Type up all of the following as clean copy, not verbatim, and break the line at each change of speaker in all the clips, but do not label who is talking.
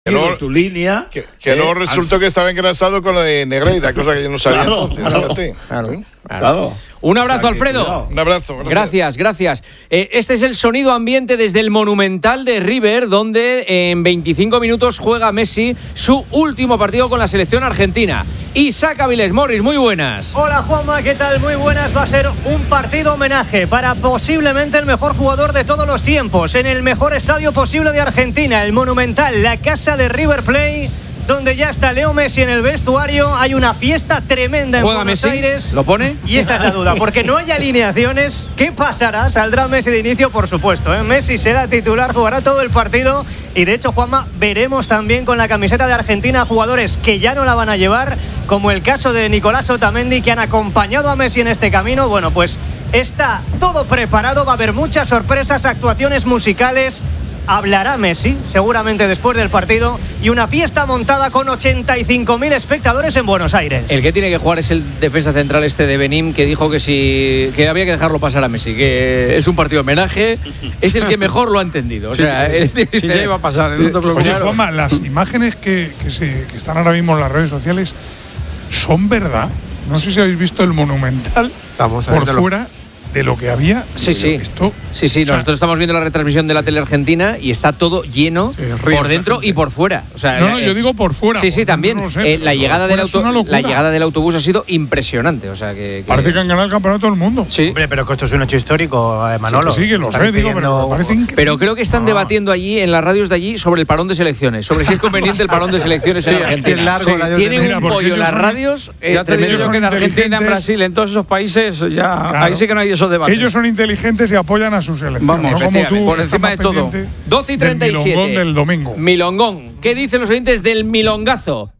Tu línea.
Que luego resultó que estaba engrasado con lo de Negreira, cosa que yo no sabía entonces.
Claro. Un abrazo, Alfredo.
Un abrazo.
Gracias. Este es el sonido ambiente desde el Monumental de River, donde en 25 minutos juega Messi su último partido con la selección argentina. Isaac Avilés, Morris, muy buenas.
Hola Juanma, ¿qué tal? Muy buenas. Va a ser un partido homenaje para posiblemente el mejor jugador de todos los tiempos, en el mejor estadio posible de Argentina, el Monumental, la casa de River Plate, donde ya está Leo Messi en el vestuario. Hay una fiesta tremenda en Buenos
Messi?
Aires.
¿Lo pone?
Y esa es la duda, porque no hay alineaciones. ¿Qué pasará? ¿Saldrá Messi de inicio? Por supuesto, ¿eh? Messi será titular, jugará todo el partido. Y de hecho, Juanma, veremos también con la camiseta de Argentina jugadores que ya no la van a llevar, como el caso de Nicolás Otamendi, que han acompañado a Messi en este camino. Bueno, pues está todo preparado, va a haber muchas sorpresas, actuaciones musicales. Hablará Messi, seguramente después del partido, y una fiesta montada con 85.000 espectadores en Buenos Aires.
El que tiene que jugar es el defensa central de Benín, que dijo que había que dejarlo pasar a Messi, que es un partido de homenaje, es el que mejor lo ha entendido. O sea,
sí, ya iba a pasar.
Oye, Juanma, las imágenes que están ahora mismo en las redes sociales son verdad. No sé si habéis visto el Monumental por fuera de lo que había.
Sí. Nosotros estamos viendo la retransmisión de la tele argentina y está todo lleno por dentro y por fuera. O sea,
yo digo por fuera.
Sí, también.
No sé,
la llegada del autobús ha sido impresionante. O sea, que
parece que han ganado el campeonato del mundo.
Sí. Hombre, pero que esto es un hecho histórico, Manolo.
Sí, que lo sé, pero me parece increíble.
Pero creo que están debatiendo allí, en las radios de allí, sobre el parón de selecciones, sobre si es conveniente el parón de selecciones en Argentina. Tienen un pollo las radios.
Ya te digo que en Argentina, en Brasil, en todos esos países, ya ahí sí que no hay esos debates.
Ellos son inteligentes y apoyan a su selección.
Vamos,
no como tú,
por encima de todo.
12:37. Milongón del domingo.
Milongón. ¿Qué dicen los oyentes del milongazo?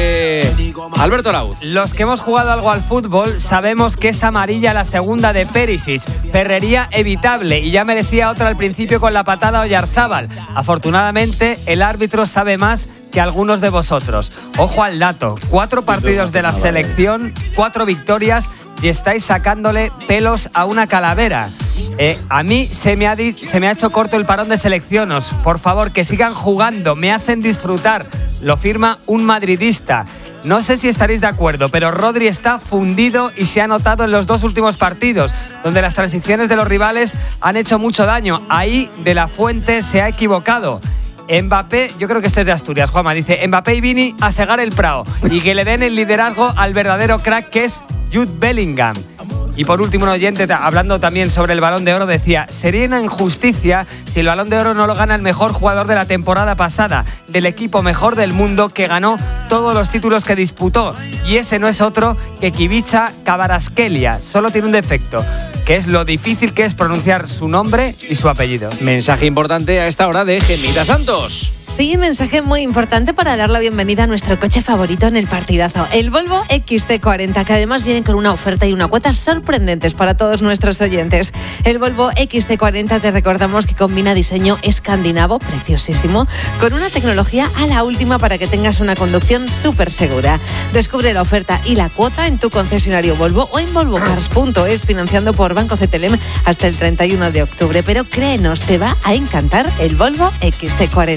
Alberto Arauz.
Los que hemos jugado algo al fútbol sabemos que es amarilla la segunda de Perisic. Perrería evitable y ya merecía otra al principio con la patada a Oyarzábal. Afortunadamente, el árbitro sabe más que algunos de vosotros. Ojo al dato, 4 partidos de la selección, 4 victorias y estáis sacándole pelos a una calavera. A mí se me ha hecho corto el parón de selecciones. Por favor, que sigan jugando, me hacen disfrutar. Lo firma un madridista. No sé si estaréis de acuerdo, pero Rodri está fundido y se ha notado en los 2 últimos partidos, donde las transiciones de los rivales han hecho mucho daño. Ahí De La Fuente se ha equivocado. Mbappé, yo creo que este es de Asturias, Juanma, dice Mbappé y Vini a segar el prao y que le den el liderazgo al verdadero crack que es Jude Bellingham. Y por último, un oyente, hablando también sobre el Balón de Oro, decía: sería una injusticia si el Balón de Oro no lo gana el mejor jugador de la temporada pasada, del equipo mejor del mundo que ganó todos los títulos que disputó. Y ese no es otro que Kivicha Kvaratskhelia. Solo tiene un defecto, que es lo difícil que es pronunciar su nombre y su apellido.
Mensaje importante a esta hora de Gemita Santos.
Sí, mensaje muy importante para dar la bienvenida a nuestro coche favorito en el partidazo, el Volvo XC40, que además viene con una oferta y una cuota sorprendentes para todos nuestros oyentes. El Volvo XC40, te recordamos que combina diseño escandinavo, preciosísimo, con una tecnología a la última para que tengas una conducción súper segura. Descubre la oferta y la cuota en tu concesionario Volvo o en volvocars.es, financiando por Banco CTLM hasta el 31 de octubre. Pero créenos, te va a encantar el Volvo XC40.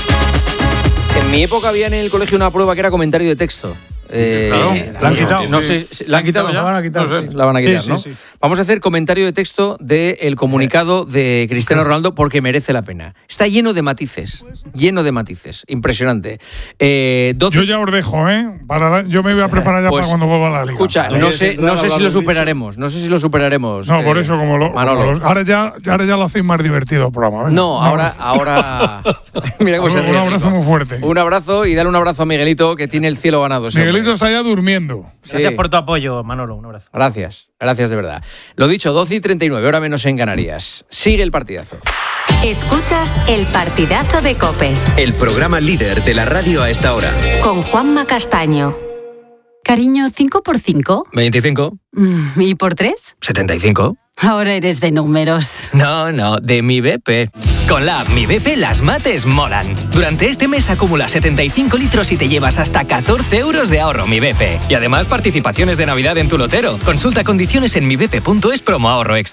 En mi época había en el colegio una prueba que era comentario de texto.
Claro, la han quitado.
No sé, ¿la han quitado ya?
La van a quitar.
No sé. La van a quitar, ¿no? Sí. Vamos a hacer comentario de texto del comunicado de Cristiano Ronaldo porque merece la pena. Está lleno de matices, impresionante.
Yo ya os dejo, yo me voy a preparar ya para cuando vuelva a la liga.
Escucha, no sé si lo superaremos.
No, por eso ahora ya lo hacéis más divertido el programa.
No, ahora mira cómo se ríe.
Un abrazo muy fuerte.
Un abrazo y dale un abrazo a Miguelito, que tiene el cielo ganado.
Miguelito está ya durmiendo.
Gracias por tu apoyo, Manolo. Un abrazo.
Gracias de verdad. Lo dicho, 12:39, hora menos en Canarias. Sigue el partidazo.
Escuchas el partidazo de COPE.
El programa líder de la radio a esta hora.
Con Juanma Castaño.
Cariño, ¿5 por 5?
25.
¿Y por 3?
75.
Ahora eres de números.
No, de Mi BP. Con la app Mi BP las mates molan. Durante este mes acumula 75 litros y te llevas hasta 14 euros de ahorro Mi BP. Y además participaciones de Navidad en tu lotero. Consulta condiciones en mibp.es promo ahorro extra.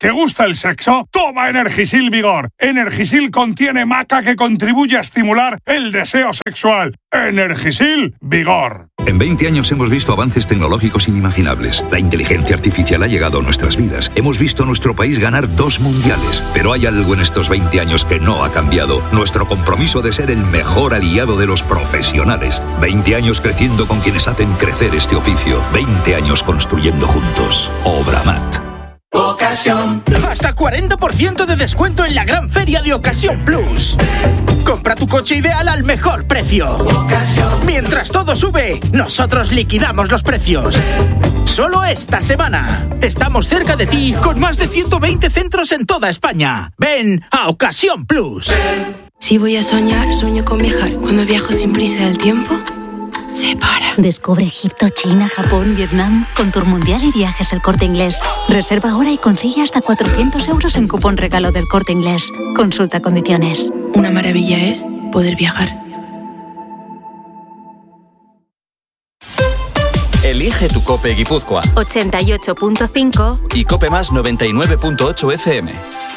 ¿Te gusta el sexo? Toma Energisil Vigor. Energisil contiene maca que contribuye a estimular el deseo sexual. Energisil Vigor.
En 20 años hemos visto avances tecnológicos inimaginables. La inteligencia artificial ha llegado a nuestras vidas. Hemos visto a nuestro país ganar 2 mundiales. Pero hay algo en estos 20 años que no ha cambiado. Nuestro compromiso de ser el mejor aliado de los profesionales. 20 años creciendo con quienes hacen crecer este oficio. 20 años construyendo juntos. Obramat.
Ocasión. Hasta 40% de descuento en la gran feria de Ocasión Plus. Compra tu coche ideal al mejor precio. Mientras todo sube, nosotros liquidamos los precios. Solo esta semana. Estamos cerca de ti con más de 120 centros en toda España. Ven a Ocasión Plus.
Si voy a soñar, sueño con viajar. Cuando viajo sin prisa del tiempo, se para.
Descubre Egipto, China, Japón, Vietnam con Tour Mundial y Viajes El Corte Inglés. Reserva ahora y consigue hasta 400 euros en cupón regalo del Corte Inglés. Consulta condiciones.
Una maravilla es poder viajar.
Elige tu COPE Guipúzcoa
88.5
y COPE Más 99.8 FM.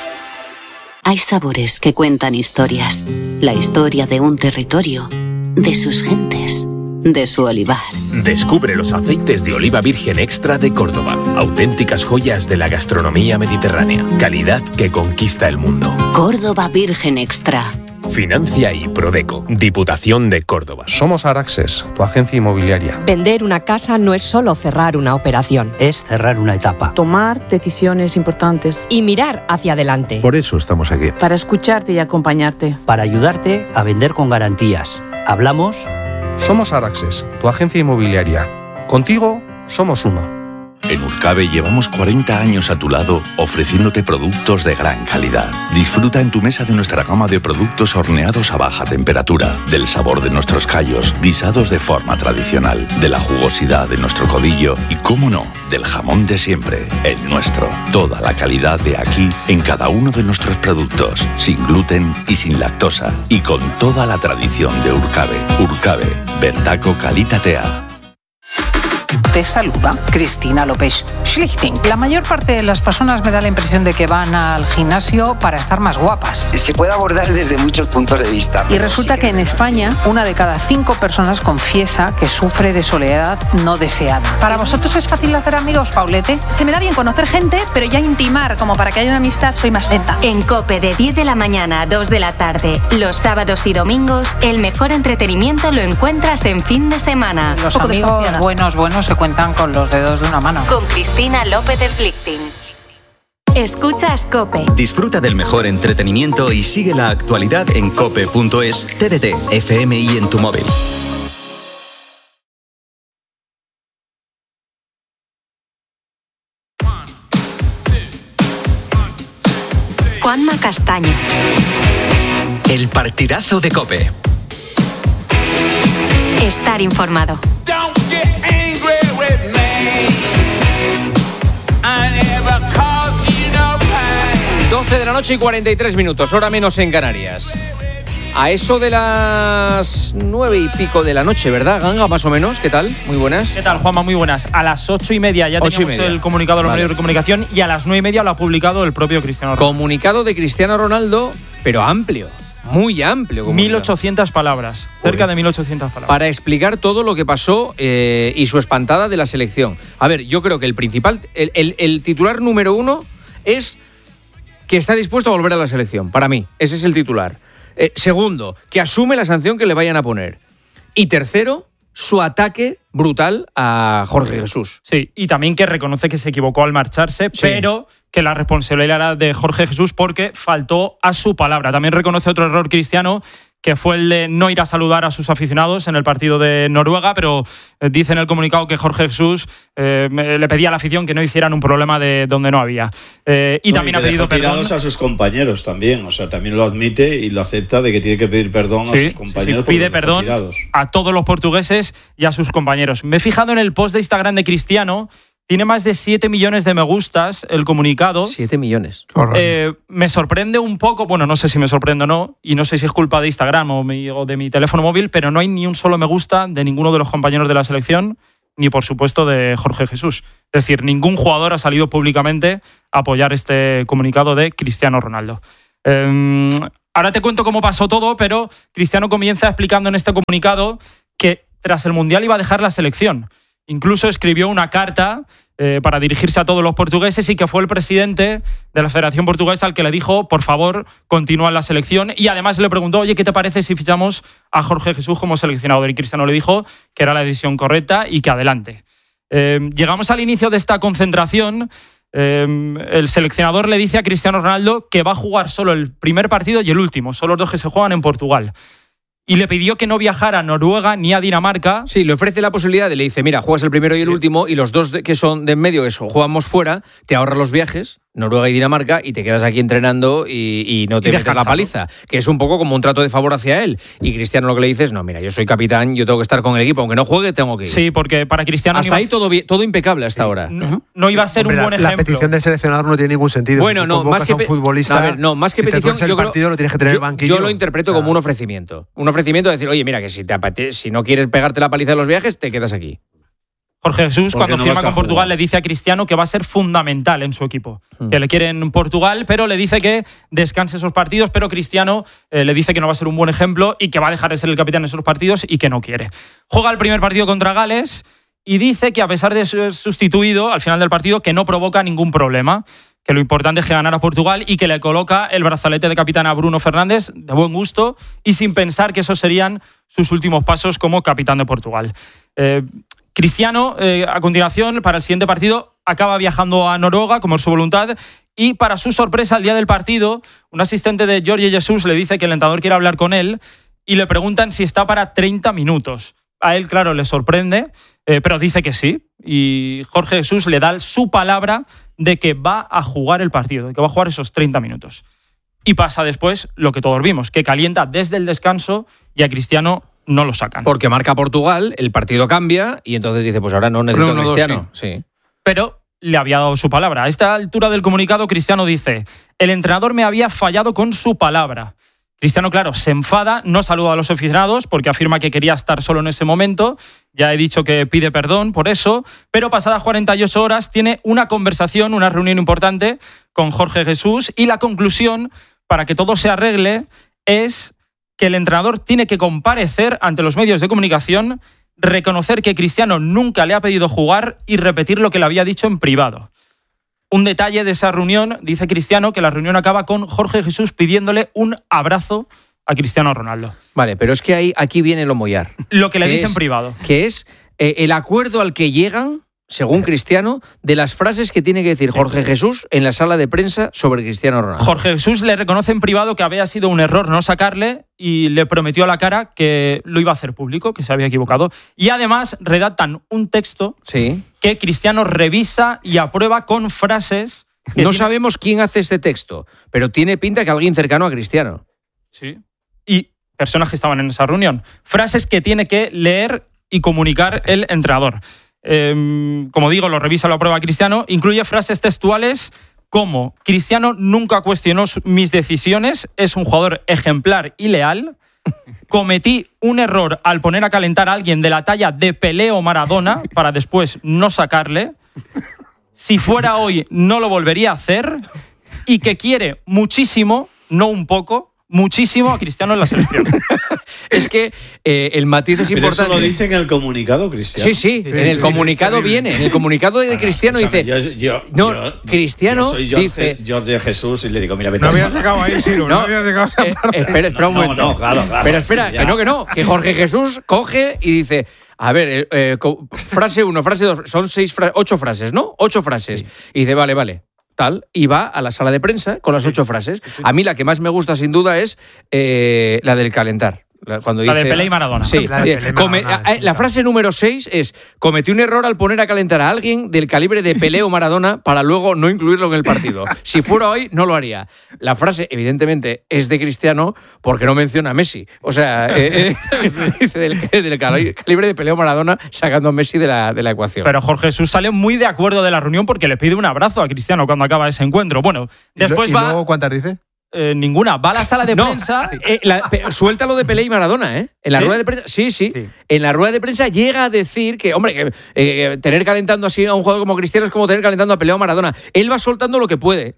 Hay sabores que cuentan historias. La historia de un territorio, de sus gentes, de su olivar.
Descubre los aceites de oliva virgen extra de Córdoba. Auténticas joyas de la gastronomía mediterránea. Calidad que conquista el mundo.
Córdoba Virgen Extra.
Financia y Prodeco. Diputación de Córdoba.
Somos Araxes, tu agencia inmobiliaria.
Vender una casa no es solo cerrar una operación.
Es cerrar una etapa.
Tomar decisiones importantes. Y mirar hacia adelante.
Por eso estamos aquí.
Para escucharte y acompañarte.
Para ayudarte a vender con garantías. Hablamos.
Somos Araxes, tu agencia inmobiliaria. Contigo somos uno.
En Urcabe llevamos 40 años a tu lado ofreciéndote productos de gran calidad. Disfruta en tu mesa de nuestra gama de productos horneados a baja temperatura, del sabor de nuestros callos, guisados de forma tradicional, de la jugosidad de nuestro codillo y, cómo no, del jamón de siempre, el nuestro. Toda la calidad de aquí en cada uno de nuestros productos, sin gluten y sin lactosa, y con toda la tradición de Urcabe. Urcabe, Bertaco Kalitatea.
Te saluda Cristina López Schlichting. La mayor parte de las personas me da la impresión de que van al gimnasio para estar más guapas.
Se puede abordar desde muchos puntos de vista.
Y resulta que en España, 1 de cada 5 personas confiesa que sufre de soledad no deseada. ¿Para vosotros es fácil hacer amigos, Paulete?
Se me da bien conocer gente, pero ya intimar, como para que haya una amistad, soy más lenta.
En COPE de 10 de la mañana a 2 de la tarde, los sábados y domingos, el mejor entretenimiento lo encuentras en fin de semana.
Los amigos buenos se cuentan con los dedos de una mano.
Con Cristina López Slichting. Escuchas COPE.
Disfruta del mejor entretenimiento y sigue la actualidad en cope.es, TDT, FM y en tu móvil.
Juanma Castaño.
El partidazo de COPE.
Estar informado.
12 de la noche y 43 minutos, hora menos en Canarias. A eso de las 9 y pico de la noche, ¿verdad, Ganga? Más o menos, ¿qué tal? Muy buenas.
¿Qué tal, Juanma? Muy buenas. A las 8:30 ya teníamos el comunicado de los medios de comunicación y a las 9:30 lo ha publicado el propio Cristiano Ronaldo.
Comunicado de Cristiano Ronaldo, pero amplio. Muy amplio.
1.800 palabras, cerca de 1.800 palabras.
Para explicar todo lo que pasó y su espantada de la selección. A ver, yo creo que el principal, el titular número 1 es que está dispuesto a volver a la selección. Para mí, ese es el titular. Segundo, que asume la sanción que le vayan a poner. Y tercero, su ataque brutal a Jorge Jesús.
Sí, y también que reconoce que se equivocó al marcharse, sí, pero que la responsabilidad era de Jorge Jesús porque faltó a su palabra. También reconoce otro error Cristiano, que fue el de no ir a saludar a sus aficionados en el partido de Noruega, pero dice en el comunicado que Jorge Jesús le pedía a la afición que no hicieran un problema de donde no había. Y también ha pedido perdón
a sus compañeros también, o sea, también lo admite y lo acepta de que tiene que pedir perdón a sus compañeros.
Sí, pide perdón a todos los portugueses y a sus compañeros. Me he fijado en el post de Instagram de Cristiano. Tiene más de 7 millones de me gustas el comunicado.
7 millones.
Me sorprende un poco, bueno, no sé si me sorprende o no, y no sé si es culpa de Instagram o de mi teléfono móvil, pero no hay ni un solo me gusta de ninguno de los compañeros de la selección ni por supuesto de Jorge Jesús. Es decir, ningún jugador ha salido públicamente a apoyar este comunicado de Cristiano Ronaldo. Ahora te cuento cómo pasó todo, pero Cristiano comienza explicando en este comunicado que tras el Mundial iba a dejar la selección. Incluso escribió una carta para dirigirse a todos los portugueses y que fue el presidente de la Federación Portuguesa el que le dijo, por favor, continúa en la selección. Y además le preguntó, oye, ¿qué te parece si fichamos a Jorge Jesús como seleccionador? Y Cristiano le dijo que era la decisión correcta y que adelante. Llegamos al inicio de esta concentración. El seleccionador le dice a Cristiano Ronaldo que va a jugar solo el primer partido y el último, son los dos que se juegan en Portugal. Y le pidió que no viajara a Noruega ni a Dinamarca.
Sí, le ofrece la posibilidad, le dice, mira, juegas el primero y el último, y los dos que son de en medio, que jugamos fuera, te ahorras los viajes, Noruega y Dinamarca, y te quedas aquí entrenando y no te metes la paliza. Que es un poco como un trato de favor hacia él. Y Cristiano lo que le dice es, no, mira, yo soy capitán, yo tengo que estar con el equipo, aunque no juegue, tengo que ir.
Sí, porque para Cristiano...
Hasta ahí todo impecable hasta ahora.
No iba a ser un buen ejemplo.
La petición del seleccionador no tiene ningún sentido.
Bueno,
si
no, más que...
un futbolista,
a ver, no, más que
si
petición,
el partido lo tienes que tener en el banquillo.
Yo lo interpreto como un ofrecimiento. Un ofrecimiento de decir, oye, mira, que si no quieres pegarte la paliza de los viajes, te quedas aquí.
Jorge Jesús, cuando firma con Portugal, le dice a Cristiano que va a ser fundamental en su equipo. Que le quiere en Portugal, pero le dice que descanse esos partidos, pero Cristiano le dice que no va a ser un buen ejemplo y que va a dejar de ser el capitán de esos partidos y que no quiere. Juega el primer partido contra Gales y dice que a pesar de ser sustituido al final del partido, que no provoca ningún problema, que lo importante es que ganara Portugal y que le coloca el brazalete de capitán a Bruno Fernández de buen gusto y sin pensar que esos serían sus últimos pasos como capitán de Portugal. Cristiano, a continuación, para el siguiente partido, acaba viajando a Noruega, como es su voluntad, y para su sorpresa, al día del partido, un asistente de Jorge Jesús le dice que el entrenador quiere hablar con él y le preguntan si está para 30 minutos. A él, claro, le sorprende, pero dice que sí. Y Jorge Jesús le da su palabra de que va a jugar el partido, de que va a jugar esos 30 minutos. Y pasa después lo que todos vimos, que calienta desde el descanso y a Cristiano no lo sacan.
Porque marca Portugal, el partido cambia y entonces dice, pues ahora no necesito a Cristiano. Sí.
Pero le había dado su palabra. A esta altura del comunicado, Cristiano dice, el entrenador me había fallado con su palabra. Cristiano, claro, se enfada, no saluda a los aficionados porque afirma que quería estar solo en ese momento. Ya he dicho que pide perdón por eso, pero pasadas 48 horas tiene una conversación, una reunión importante con Jorge Jesús y la conclusión, para que todo se arregle, es que el entrenador tiene que comparecer ante los medios de comunicación, reconocer que Cristiano nunca le ha pedido jugar y repetir lo que le había dicho en privado. Un detalle de esa reunión, dice Cristiano, que la reunión acaba con Jorge Jesús pidiéndole un abrazo a Cristiano Ronaldo.
Vale, pero es que aquí viene lo mollar.
Lo que le dice en privado.
Que es el acuerdo al que llegan, según Cristiano, de las frases que tiene que decir Jorge Jesús en la sala de prensa sobre Cristiano Ronaldo.
Jorge Jesús le reconoce en privado que había sido un error no sacarle y le prometió a la cara que lo iba a hacer público, que se había equivocado. Y además redactan un texto que Cristiano revisa y aprueba con frases...
No sabemos quién hace este texto, pero tiene pinta que alguien cercano a Cristiano.
Sí. Y personas que estaban en esa reunión. Frases que tiene que leer y comunicar el entrenador. Como digo, lo revisa, lo aprueba Cristiano, incluye frases textuales como Cristiano nunca cuestionó mis decisiones, es un jugador ejemplar y leal, cometí un error al poner a calentar a alguien de la talla de Pelé o Maradona para después no sacarle, si fuera hoy no lo volvería a hacer y que quiere muchísimo, no un poco, muchísimo a Cristiano en la selección.
Es que el matiz es importante.
Pero eso lo dice en el comunicado, Cristiano.
Sí, en el comunicado viene. En el comunicado de Cristiano dice... Cristiano
soy Jorge Jesús y le digo, mira, vete.
No había sacado ahí, Ciro. No había sacado esa parte.
Espera un momento.
No, claro.
Pero espera, que Jorge Jesús coge y dice... A ver, frase 1, frase 2, son 8 frases, ¿no? 8 frases. Y dice, vale. Tal, y va a la sala de prensa con las 8 frases. A mí la que más me gusta, sin duda, es la del calentar. Cuando
la
dice,
de Pelé y Maradona.
Sí, la frase número 6 es: cometí un error al poner a calentar a alguien del calibre de Pelé o Maradona para luego no incluirlo en el partido. Si fuera hoy, no lo haría. La frase, evidentemente, es de Cristiano porque no menciona a Messi. O sea, dice del calibre de Pelé o Maradona sacando a Messi de la ecuación.
Pero Jorge Jesús sale muy de acuerdo de la reunión porque le pide un abrazo a Cristiano cuando acaba ese encuentro. Bueno, después
¿Y luego cuántas dice?
Ninguna. Va a la sala de prensa.
Suelta lo de Pelé y Maradona, ¿eh? En la rueda de prensa. Sí. En la rueda de prensa llega a decir que, hombre, que tener calentando así a un jugador como Cristiano es como tener calentando a Pelé o Maradona. Él va soltando lo que puede.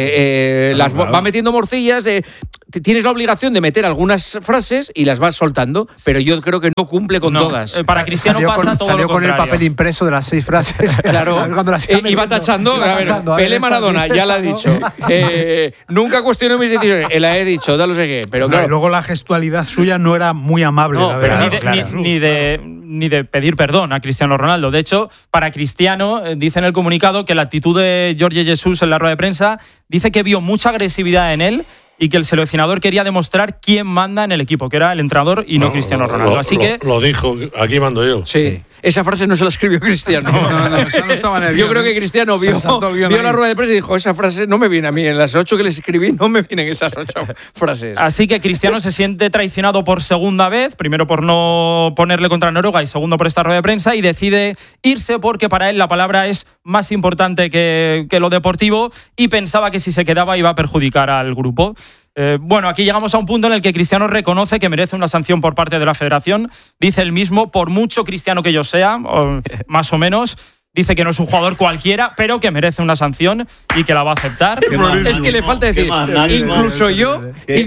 Va metiendo morcillas. Tienes la obligación de meter algunas frases y las vas soltando, pero yo creo que no cumple con todas.
Para Cristiano pasa todo
salió
lo
con
contrario.
el papel impreso de las 6 frases.
Claro. Iba tachando. Pelé Maradona, ya la ha dicho. Nunca cuestionó mis decisiones. La he dicho, no sé qué. Pero claro.
Y luego la gestualidad suya no era muy amable.
No, pero ni de pedir perdón a Cristiano Ronaldo. De hecho, para Cristiano, dice en el comunicado que la actitud de Jorge Jesus en la rueda de prensa dice que vio mucha agresividad en él y que el seleccionador quería demostrar quién manda en el equipo, que era el entrenador y no Cristiano Ronaldo. Así que
lo dijo, aquí mando yo.
Sí. Esa frase no se la escribió Cristiano.
No, eso no estaba en el
Yo creo que Cristiano vio la rueda de prensa y dijo, esa frase no me viene a mí. En las 8 que le escribí no me vienen esas 8 frases.
Así que Cristiano se siente traicionado por segunda vez, primero por no ponerle contra Noruega y segundo por esta rueda de prensa, y decide irse porque para él la palabra es más importante que lo deportivo y pensaba que si se quedaba iba a perjudicar al grupo. Bueno, aquí llegamos a un punto en el que Cristiano reconoce que merece una sanción por parte de la federación. Dice él mismo, por mucho cristiano que yo sea, o más o menos, dice que no es un jugador cualquiera, pero que merece una sanción y que la va a aceptar.
Es que le falta decir, incluso yo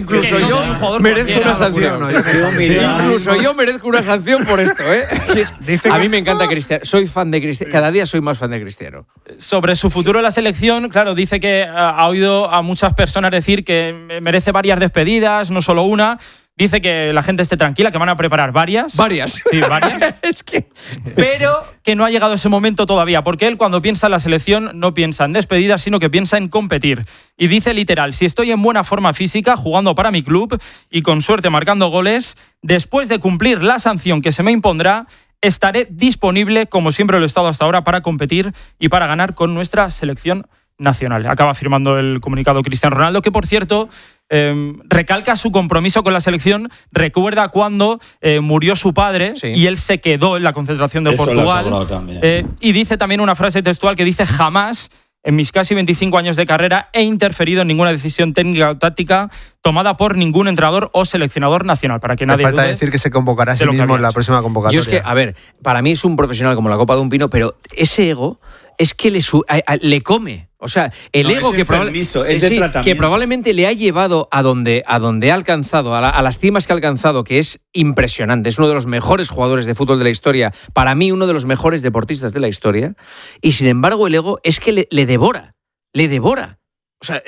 merezco una sanción. Incluso yo merezco una sanción por esto, ¿eh? A mí me encanta Cristiano. Soy fan de Cristiano. Cada día soy más fan de Cristiano.
Sobre su futuro en la selección, claro, dice que ha oído a muchas personas decir que merece varias despedidas, no solo una. Dice que la gente esté tranquila, que van a preparar varias.
Varias.
Sí, varias. Pero que no ha llegado ese momento todavía, porque él cuando piensa en la selección no piensa en despedidas, sino que piensa en competir. Y dice literal, si estoy en buena forma física, jugando para mi club y con suerte marcando goles, después de cumplir la sanción que se me impondrá, estaré disponible, como siempre lo he estado hasta ahora, para competir y para ganar con nuestra selección nacional. Acaba firmando el comunicado Cristiano Ronaldo, que por cierto recalca su compromiso con la selección. Recuerda cuando murió su padre y él se quedó en la concentración de Portugal. Y dice también una frase textual que dice: jamás en mis casi 25 años de carrera he interferido en ninguna decisión técnica o táctica tomada por ningún entrenador o seleccionador nacional. Para que nadie
falta
dude
decir que se convocará a sí mismo en la próxima convocatoria.
Yo es que, a ver, para mí es un profesional como la copa de un pino, pero ese ego es que le come. O sea, el ego que probablemente le ha llevado a donde ha alcanzado, a las cimas que ha alcanzado, que es impresionante. Es uno de los mejores jugadores de fútbol de la historia. Para mí, uno de los mejores deportistas de la historia. Y sin embargo, el ego es que le devora. Le devora. O sea,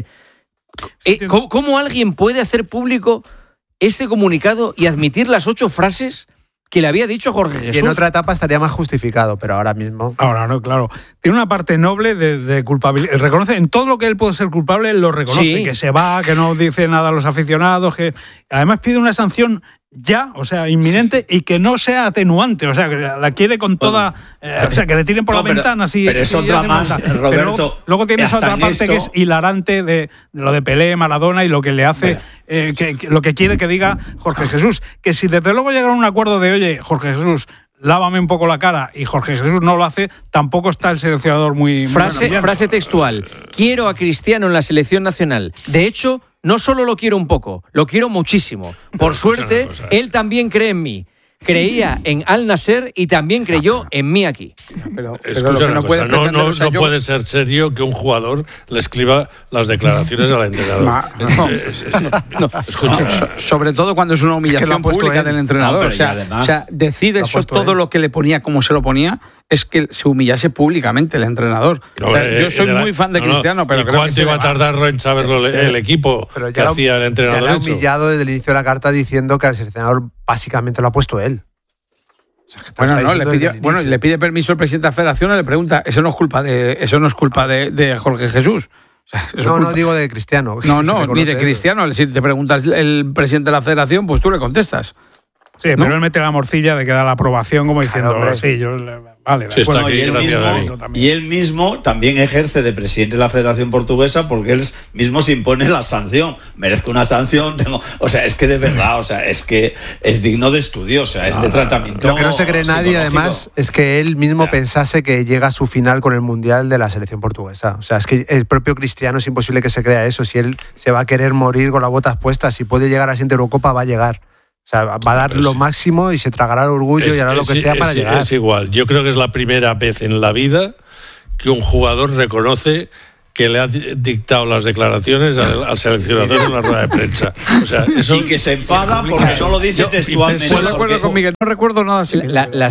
¿cómo alguien puede hacer público este comunicado y admitir las 8 frases que le había dicho Jorge Jesús?
Y en otra etapa estaría más justificado, pero ahora mismo...
Ahora no, claro. Tiene una parte noble de culpabilidad. Reconoce en todo lo que él puede ser culpable, lo reconoce. Sí. Que se va, que no dice nada a los aficionados, que además pide una sanción ya, o sea, inminente, y que no sea atenuante, o sea, que la quiere con toda... o sea, que le tiren por la ventana así.
Pero es otra más, Roberto.
Luego tienes otra parte que es hilarante de lo de Pelé, Maradona y lo que le hace, lo que quiere que diga Jorge Jesús. Que si desde luego llegan a un acuerdo de, oye, Jorge Jesús, lávame un poco la cara, y Jorge Jesús no lo hace, tampoco está el seleccionador muy
frase textual: quiero a Cristiano en la selección nacional. De hecho, no solo lo quiero un poco, lo quiero muchísimo. Por suerte, él también cree en mí. Creía en Al Nasser y también creyó en mí aquí.
Escucha una cosa, no puede ser serio que un jugador le escriba las declaraciones al entrenador.
Escucha. Sobre todo cuando es una humillación pública del entrenador. O sea, decir eso, todo lo que le ponía, como se lo ponía, es que se humillase públicamente el entrenador. Yo soy muy fan de Cristiano, pero creo
¿cuánto iba a tardar en saberlo el equipo que hacía el entrenador?
Ya le ha humillado desde el inicio de la carta diciendo que al seleccionador básicamente lo ha puesto él. O sea,
le pide permiso el presidente de la federación y le pregunta, eso no es culpa de Jorge Jesús. O sea,
no digo de Cristiano.
No, ni de Cristiano. Si te preguntas el presidente de la federación, pues tú le contestas. Sí, pero él mete la morcilla de que da la aprobación como diciendo, sí, yo... Vale,
sí, está aquí, y él mismo también ejerce de presidente de la Federación Portuguesa porque él mismo se impone la sanción. Merezco una sanción, o sea, es que de verdad, o sea, es que es digno de estudio, o sea, es de tratamiento.
Lo que no se cree nadie, además, es que él mismo pensase que llega a su final con el Mundial de la selección portuguesa. O sea, es que el propio Cristiano es imposible que se crea eso. Si él se va a querer morir con las botas puestas, si puede llegar a la siguiente Eurocopa, va a llegar. O sea, va a dar lo máximo y se tragará el orgullo y hará lo que sea para llegar.
Es igual. Yo creo que es la primera vez en la vida que un jugador reconoce que le ha dictado las declaraciones al seleccionador en una rueda de prensa. O sea, eso,
y que se enfada porque no lo dice textualmente.
Estoy de acuerdo con Miguel, no recuerdo nada así.
Las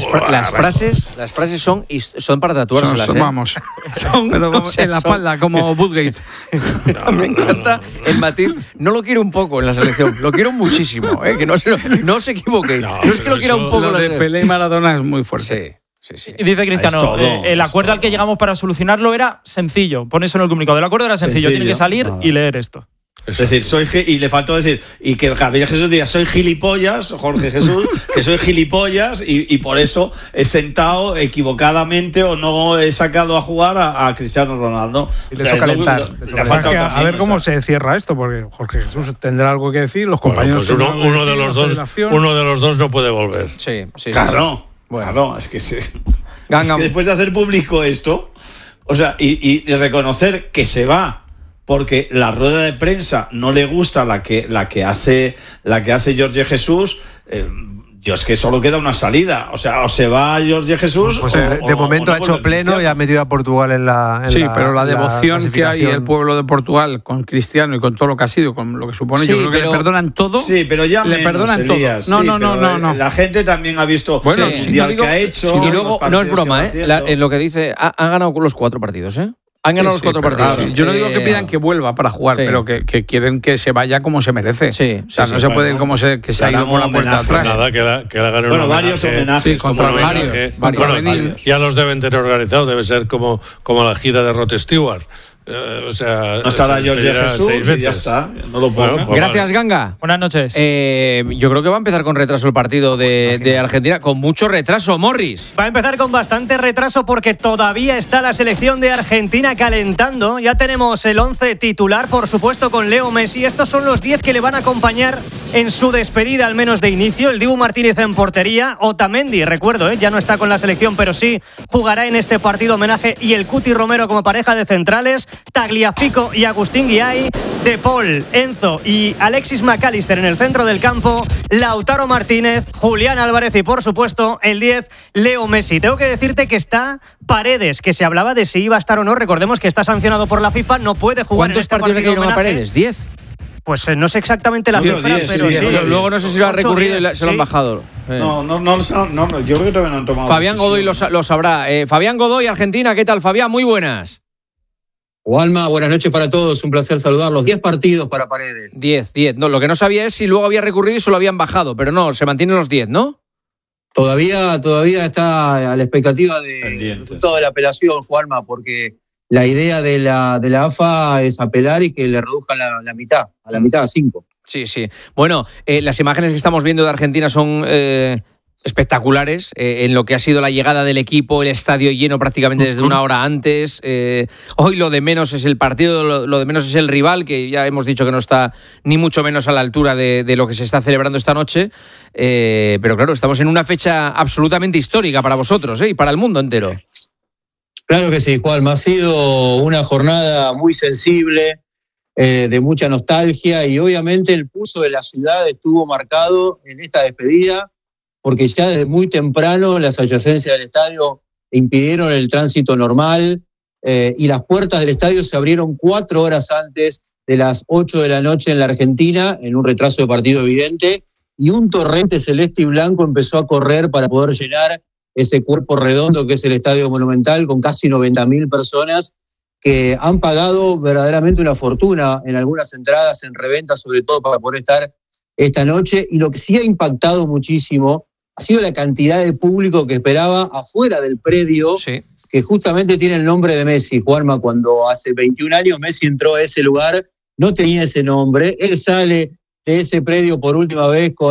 frases son para tatuárselas.
Vamos. Pero en la espalda, como Woodgate.
Me encanta el matiz. No lo quiero un poco en la selección, lo quiero muchísimo. Que no se equivoque. No es que lo quiera un poco.
Lo de Pelé y Maradona es muy fuerte.
Sí. Y dice Cristiano, el acuerdo al que llegamos para solucionarlo era sencillo. Pone eso en el comunicado. El acuerdo era sencillo. Tiene que salir y leer esto.
Es decir, y le faltó decir, y que Gabriel Jesús diga, soy gilipollas, Jorge Jesús, que soy gilipollas y por eso he sentado equivocadamente o no he sacado a jugar a Cristiano Ronaldo.
Y le hizo calentar.
A ver cómo se cierra esto, porque Jorge Jesús tendrá algo que decir, los compañeros...
Pues uno de los dos no puede volver.
Sí. Claro. Bueno, es que después de hacer público esto, o sea, y reconocer que se va porque la rueda de prensa no le gusta la que hace Jorge Jesús, yo es que solo queda una salida. O sea, o se va Jorge Jesús.
Pues de momento ha hecho pleno y ha metido a Portugal en la.
Pero la devoción que hay el pueblo de Portugal con Cristiano y con todo lo que ha sido, con lo que supone, yo creo que le perdonan todo.
Sí, pero ya le perdonan todo. No. La gente también ha visto el mundial que ha hecho.
Y luego, no es broma, lo que dice, han ganado los 4 partidos, Han ganado los 4 partidos.
Yo no digo que pidan que vuelva para jugar, pero que quieren que se vaya como se merece. No se puede como que se ha ido por la puerta atrás.
Nada, que la ganen un
varios homenajes.
Contra varios.
Ya los deben tener organizados. Debe ser como la gira de Rod Stewart.
No estará Jorge Jesús y ya está. No lo pongo.
Gracias, Ganga.
Buenas noches.
Yo creo que va a empezar con retraso el partido de Argentina. Con mucho retraso, Morris.
Va a empezar con bastante retraso porque todavía está la selección de Argentina calentando. Ya tenemos el 11 titular, por supuesto, con Leo Messi. Estos son los 10 que le van a acompañar en su despedida, al menos de inicio. El Dibu Martínez en portería. Otamendi, recuerdo, ya no está con la selección, pero sí jugará en este partido homenaje. Y el Cuti Romero como pareja de centrales. Tagliafico y Agustín Guiay, De Paul, Enzo y Alexis McAllister en el centro del campo, Lautaro Martínez, Julián Álvarez y por supuesto el 10, Leo Messi. Tengo que decirte que está Paredes, que se hablaba de si iba a estar o no. Recordemos que está sancionado por la FIFA, no puede jugar en este partido.
¿Cuántos partidos le dieron a Paredes? ¿10?
Pues no sé exactamente la cifra, pero sí.
Luego no sé si lo ha recurrido y se lo han bajado.
No, yo creo que todavía no han tomado.
Fabián Godoy lo sabrá. Fabián Godoy, Argentina, ¿qué tal, Fabián? Muy buenas.
Juanma, buenas noches para todos, un placer saludarlos. 10 partidos para Paredes.
10. No, lo que no sabía es si luego había recurrido y se lo habían bajado, pero no, se mantienen los 10, ¿no?
Todavía está a la expectativa del resultado de la apelación, Juanma, porque la idea de la AFA es apelar y que le reduzcan la mitad, a la mitad a 5.
Sí. Bueno, las imágenes que estamos viendo de Argentina son espectaculares en lo que ha sido la llegada del equipo, el estadio lleno prácticamente desde una hora antes. Hoy lo de menos es el partido, lo de menos es el rival, que ya hemos dicho que no está ni mucho menos a la altura de lo que se está celebrando esta noche. Pero claro, estamos en una fecha absolutamente histórica para vosotros y para el mundo entero.
Claro que sí, Juan. Ha sido una jornada muy sensible, de mucha nostalgia, y obviamente el pulso de la ciudad estuvo marcado en esta despedida, porque ya desde muy temprano las adyacencias del estadio impidieron el tránsito normal y las puertas del estadio se abrieron 4 horas antes de las 8 de la noche en la Argentina, en un retraso de partido evidente, y un torrente celeste y blanco empezó a correr para poder llenar ese cuerpo redondo que es el Estadio Monumental, con casi 90.000 personas que han pagado verdaderamente una fortuna en algunas entradas, en reventa, sobre todo para poder estar esta noche. Y lo que sí ha impactado muchísimo ha sido la cantidad de público que esperaba afuera del predio, que justamente tiene el nombre de Messi. Juanma, cuando hace 21 años Messi entró a ese lugar, no tenía ese nombre. Él sale de ese predio por última vez con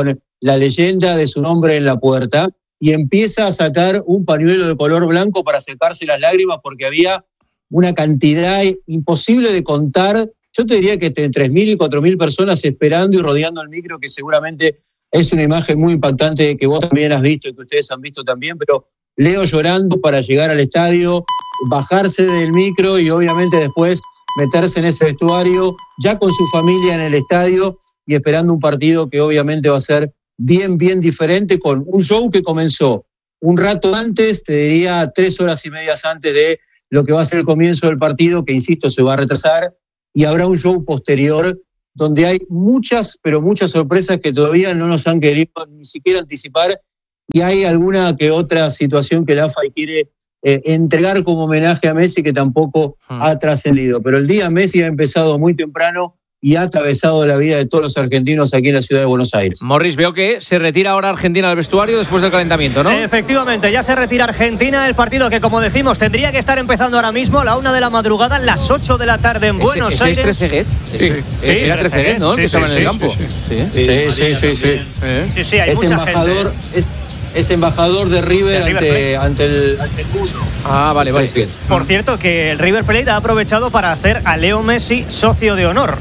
la leyenda de su nombre en la puerta y empieza a sacar un pañuelo de color blanco para secarse las lágrimas porque había una cantidad imposible de contar. Yo te diría que entre 3.000 y 4.000 personas esperando y rodeando el micro, que seguramente es una imagen muy impactante que vos también has visto y que ustedes han visto también, pero Leo llorando para llegar al estadio, bajarse del micro y obviamente después meterse en ese vestuario, ya con su familia en el estadio y esperando un partido que obviamente va a ser bien diferente, con un show que comenzó un rato antes, te diría 3 horas y media antes de lo que va a ser el comienzo del partido, que insisto, se va a retrasar, y habrá un show posterior donde hay muchas, pero muchas sorpresas que todavía no nos han querido ni siquiera anticipar, y hay alguna que otra situación que la AFA quiere entregar como homenaje a Messi que tampoco ha trascendido. Pero el día Messi ha empezado muy temprano y ha atravesado la vida de todos los argentinos aquí en la ciudad de Buenos Aires.
Morris, veo que se retira ahora Argentina del vestuario después del calentamiento, ¿no?
Efectivamente, ya se retira Argentina, el partido que, como decimos, tendría que estar empezando ahora mismo a la 1 de la madrugada, las 8 de la tarde en Buenos Aires.
¿Es Trezeguet? Sí, era Trezeguet, ¿no? Que estaba en el campo.
Sí, hay mucha embajador, gente. Es embajador de River, ante el mundo.
Ah, vale.
Por cierto, que el River Plate ha aprovechado para hacer a Leo Messi socio de honor.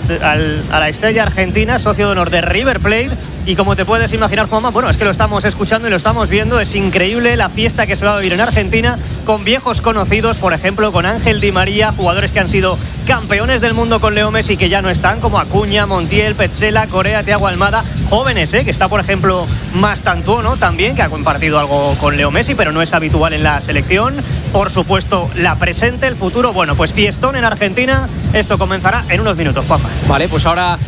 A la estrella argentina, socio de honor de River Plate. Y como te puedes imaginar, Juanma, bueno, es que lo estamos escuchando y lo estamos viendo. Es increíble la fiesta que se va a vivir en Argentina con viejos conocidos, por ejemplo, con Ángel Di María, jugadores que han sido campeones del mundo con Leo Messi que ya no están, como Acuña, Montiel, Petzela, Correa, Thiago Almada. Jóvenes, que está, por ejemplo, Mastantuono también, que ha compartido algo con Leo Messi, pero no es habitual en la selección. Por supuesto, la presente, el futuro. Bueno, pues fiestón en Argentina. Esto comenzará en unos minutos, Juanma.
Vale, pues ahora